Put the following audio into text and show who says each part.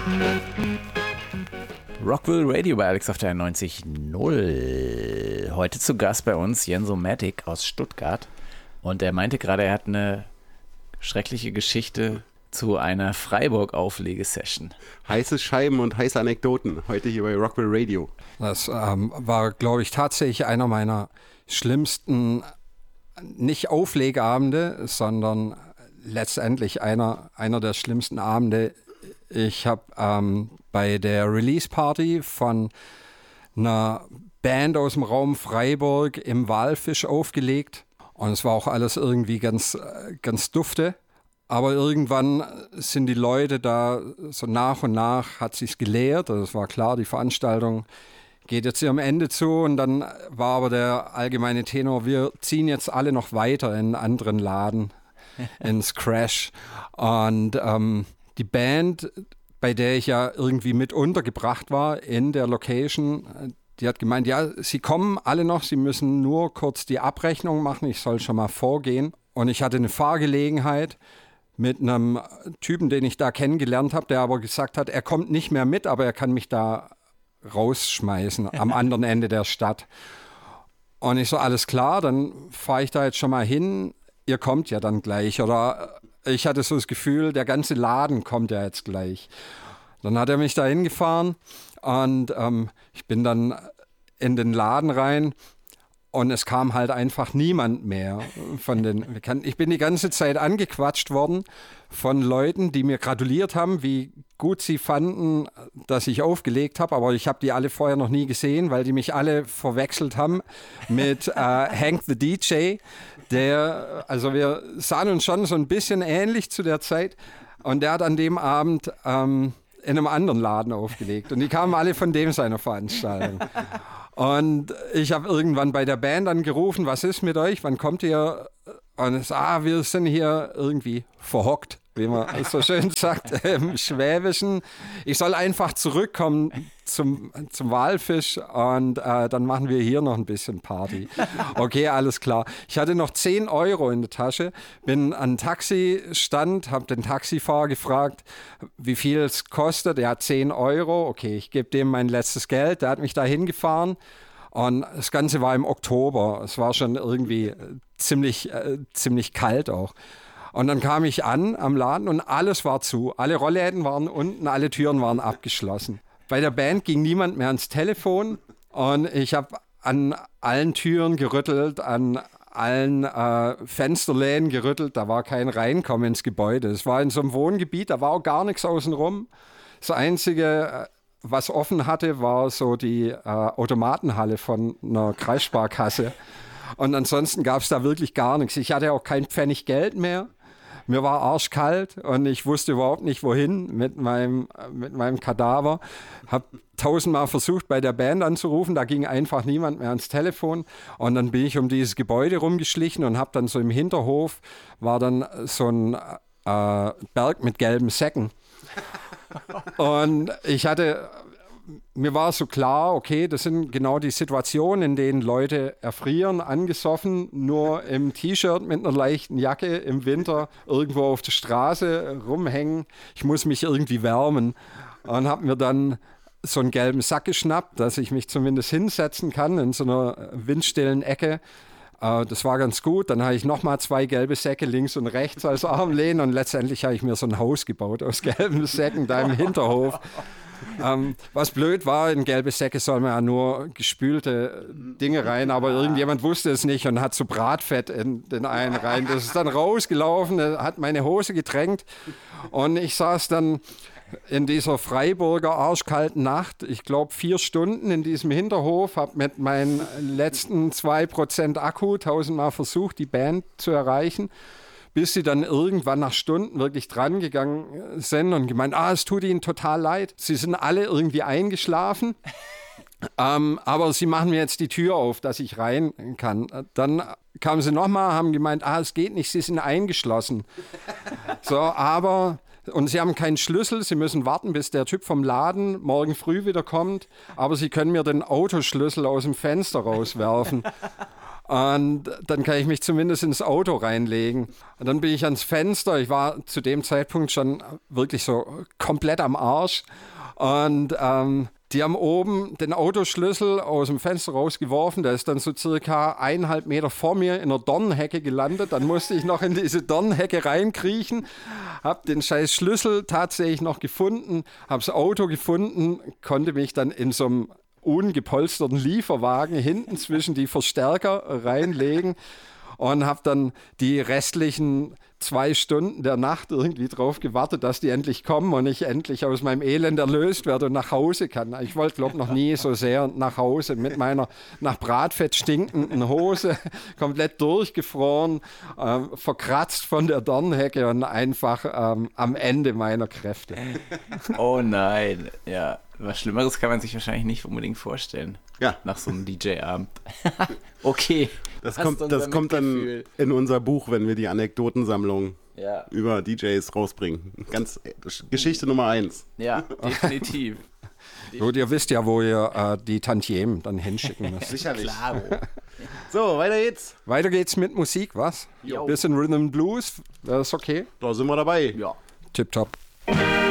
Speaker 1: Rockville Radio bei Alex auf der 90.0. Heute zu Gast bei uns Jenso Matic aus Stuttgart. Und er meinte gerade, er hat eine schreckliche Geschichte zu einer Freiburg-Auflegesession.
Speaker 2: Heiße Scheiben und heiße Anekdoten, heute hier bei Rockville Radio.
Speaker 3: Das war, glaube ich, tatsächlich einer meiner schlimmsten, nicht Auflegeabende, sondern letztendlich einer der schlimmsten Abende. Ich habe bei der Release-Party von einer Band aus dem Raum Freiburg im Walfisch aufgelegt. Und es war auch alles irgendwie ganz dufte. Aber irgendwann sind die Leute da, so nach und nach hat sich's geleert. Also es war klar, die Veranstaltung geht jetzt ihrem Ende zu. Und dann war aber der allgemeine Tenor, wir ziehen jetzt alle noch weiter in einen anderen Laden, ins Crash. Und die Band, bei der ich ja irgendwie mit untergebracht war in der Location, die hat gemeint, ja, sie kommen alle noch, sie müssen nur kurz die Abrechnung machen, ich soll schon mal vorgehen. Und ich hatte eine Fahrgelegenheit mit einem Typen, den ich da kennengelernt habe, der aber gesagt hat, er kommt nicht mehr mit, aber er kann mich da rausschmeißen am anderen Ende der Stadt. Und ich so, alles klar, dann fahre ich da jetzt schon mal hin, ihr kommt ja dann gleich. Oder ich hatte so das Gefühl, der ganze Laden kommt ja jetzt gleich. Dann hat er mich da hingefahren und ich bin dann in den Laden rein. Und es kam halt einfach niemand mehr von den. Ich bin die ganze Zeit angequatscht worden von Leuten, die mir gratuliert haben, wie gut sie fanden, dass ich aufgelegt habe. Aber ich habe die alle vorher noch nie gesehen, weil die mich alle verwechselt haben mit Hank the DJ. Also wir sahen uns schon so ein bisschen ähnlich zu der Zeit. Und der hat an dem Abend in einem anderen Laden aufgelegt. Und die kamen alle von dem seiner Veranstaltung. Und ich habe irgendwann bei der Band angerufen, was ist mit euch, wann kommt ihr? Und es wir sind hier irgendwie verhockt, wie man so schön sagt im Schwäbischen. Ich soll einfach zurückkommen zum Walfisch und dann machen wir hier noch ein bisschen Party. Okay, alles klar. Ich hatte noch 10 Euro in der Tasche, bin an den Taxistand, habe den Taxifahrer gefragt, wie viel es kostet. Er hat 10 Euro. Okay, ich gebe dem mein letztes Geld. Der hat mich da hingefahren. Und das Ganze war im Oktober. Es war schon irgendwie ziemlich kalt auch. Und dann kam ich an am Laden und alles war zu. Alle Rollläden waren unten, alle Türen waren abgeschlossen. Bei der Band ging niemand mehr ans Telefon und ich habe an allen Türen gerüttelt, an allen Fensterläden gerüttelt. Da war kein Reinkommen ins Gebäude. Es war in so einem Wohngebiet, da war auch gar nichts außenrum. Das Einzige, was offen hatte, war so die Automatenhalle von einer Kreissparkasse. Und ansonsten gab es da wirklich gar nichts. Ich hatte auch kein Pfennig Geld mehr. Mir war arschkalt und ich wusste überhaupt nicht, wohin mit meinem Kadaver. Habe 1000-mal versucht, bei der Band anzurufen. Da ging einfach niemand mehr ans Telefon. Und dann bin ich um dieses Gebäude rumgeschlichen und habe dann so im Hinterhof, war dann so ein Berg mit gelben Säcken. Und mir war so klar, okay, das sind genau die Situationen, in denen Leute erfrieren, angesoffen, nur im T-Shirt mit einer leichten Jacke im Winter irgendwo auf der Straße rumhängen. Ich muss mich irgendwie wärmen und habe mir dann so einen gelben Sack geschnappt, dass ich mich zumindest hinsetzen kann in so einer windstillen Ecke. Das war ganz gut. Dann habe ich nochmal 2 gelbe Säcke links und rechts als Armlehne und letztendlich habe ich mir so ein Haus gebaut aus gelben Säcken da im Hinterhof. Was blöd war, in gelbe Säcke soll man ja nur gespülte Dinge rein, aber irgendjemand wusste es nicht und hat so Bratfett in den einen rein. Das ist dann rausgelaufen, hat meine Hose getränkt und ich saß dann in dieser Freiburger arschkalten Nacht, ich glaube 4 Stunden in diesem Hinterhof, habe mit meinen letzten 2% Akku 1000-mal versucht, die Band zu erreichen, bis sie dann irgendwann nach Stunden wirklich dran gegangen sind und gemeint, es tut ihnen total leid. Sie sind alle irgendwie eingeschlafen, aber sie machen mir jetzt die Tür auf, dass ich rein kann. Dann kamen sie nochmal, haben gemeint, es geht nicht, sie sind eingeschlossen. Und sie haben keinen Schlüssel, sie müssen warten, bis der Typ vom Laden morgen früh wieder kommt, aber sie können mir den Autoschlüssel aus dem Fenster rauswerfen. Und dann kann ich mich zumindest ins Auto reinlegen. Und dann bin ich ans Fenster. Ich war zu dem Zeitpunkt schon wirklich so komplett am Arsch. Und die haben oben den Autoschlüssel aus dem Fenster rausgeworfen. Der ist dann so circa 1,5 Meter vor mir in einer Dornenhecke gelandet. Dann musste ich noch in diese Dornenhecke reinkriechen. Hab den scheiß Schlüssel tatsächlich noch gefunden. Hab das Auto gefunden. Konnte mich dann in so einem ungepolsterten Lieferwagen hinten zwischen die Verstärker reinlegen und habe dann die restlichen 2 Stunden der Nacht irgendwie drauf gewartet, dass die endlich kommen und ich endlich aus meinem Elend erlöst werde und nach Hause kann. Ich wollte, glaube ich, noch nie so sehr nach Hause mit meiner nach Bratfett stinkenden Hose, komplett durchgefroren, verkratzt von der Dornhecke und einfach am Ende meiner Kräfte.
Speaker 1: Oh nein, ja. Was Schlimmeres kann man sich wahrscheinlich nicht unbedingt vorstellen.
Speaker 2: Ja.
Speaker 1: Nach so einem DJ-Abend. Okay.
Speaker 2: Das kommt dann in unser Buch, wenn wir die Anekdotensammlung über DJs rausbringen. Ganz Geschichte Nummer 1.
Speaker 1: Ja, definitiv.
Speaker 3: Gut, ihr wisst ja, wo ihr die Tantiemen dann hinschicken müsst.
Speaker 2: Sicherlich.
Speaker 1: Klaro.
Speaker 2: So, weiter geht's.
Speaker 3: Weiter geht's mit Musik, was?
Speaker 1: Jo.
Speaker 3: Bisschen Rhythm and Blues, wäre das okay?
Speaker 2: Da sind wir dabei.
Speaker 1: Ja.
Speaker 3: Tipptopp.